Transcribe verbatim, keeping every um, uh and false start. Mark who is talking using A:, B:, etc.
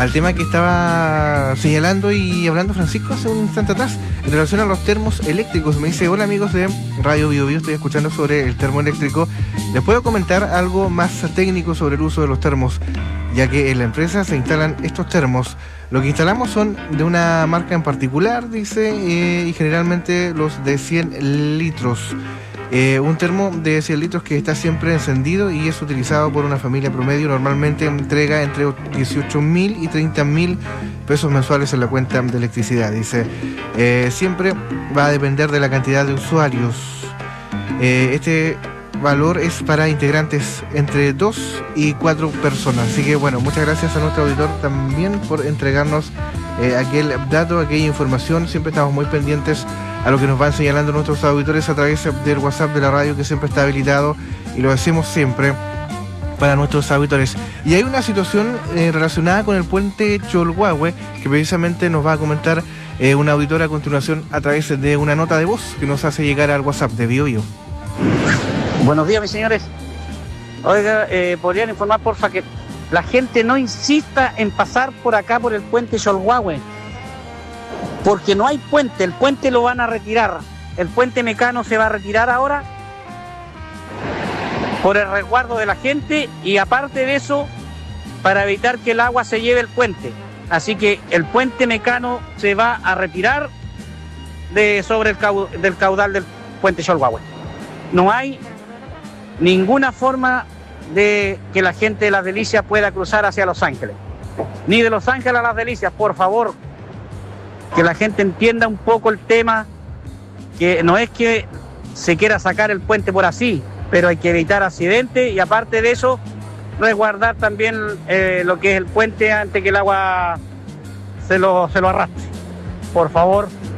A: al tema que estaba señalando y hablando Francisco hace un instante atrás, en relación a los termos eléctricos. Me dice: hola amigos de Radio Bio Bio, estoy escuchando sobre el termo eléctrico. ¿Les puedo comentar algo más técnico sobre el uso de los termos? Ya que en la empresa se instalan estos termos. Lo que instalamos son de una marca en particular, dice, eh, y generalmente los de cien litros. Eh, un termo de cien litros que está siempre encendido y es utilizado por una familia promedio. Normalmente entrega entre dieciocho mil y treinta mil pesos mensuales en la cuenta de electricidad. Dice, eh, siempre va a depender de la cantidad de usuarios. Eh, este valor es para integrantes entre dos y cuatro personas. Así que bueno, muchas gracias a nuestro auditor también por entregarnos eh, aquel dato, aquella información. Siempre estamos muy pendientes a lo que nos van señalando nuestros auditores a través del WhatsApp de la radio, que siempre está habilitado, y lo decimos siempre para nuestros auditores. Y hay una situación eh, relacionada con el puente Cholhuahue que precisamente nos va a comentar eh, una auditora a continuación a través de una nota de voz que nos hace llegar al WhatsApp de Bio Bio.
B: Buenos días, mis señores. Oiga, eh, ¿podrían informar, porfa, que la gente no insista en pasar por acá por el puente Cholhuahue? Porque no hay puente, el puente lo van a retirar. El puente Mecano se va a retirar ahora por el resguardo de la gente y aparte de eso, para evitar que el agua se lleve el puente. Así que el puente Mecano se va a retirar de sobre el caudal, del caudal del puente Cholhuahue. No hay ninguna forma de que la gente de Las Delicias pueda cruzar hacia Los Ángeles. Ni de Los Ángeles a Las Delicias, por favor. Que la gente entienda un poco el tema, que no es que se quiera sacar el puente por así, pero hay que evitar accidentes y aparte de eso, resguardar también eh, lo que es el puente antes que el agua se lo, se lo arrastre. Por favor,